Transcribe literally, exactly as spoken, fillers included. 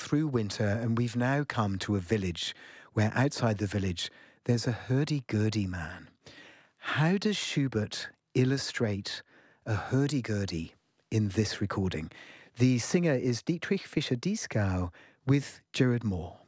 through winter, and we've now come to a village where outside the village there's a hurdy-gurdy man. How does Schubert illustrate a hurdy-gurdy in this recording? The singer is Dietrich Fischer-Dieskau with Gerard Moore.